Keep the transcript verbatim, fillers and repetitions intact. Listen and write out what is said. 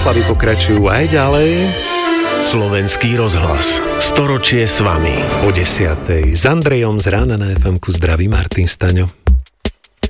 oslavy pokračujú aj ďalej. Slovenský rozhlas. Storočie s vami. O desiatej s Andrejom z rána na ef emku zdraví Martin Staňo.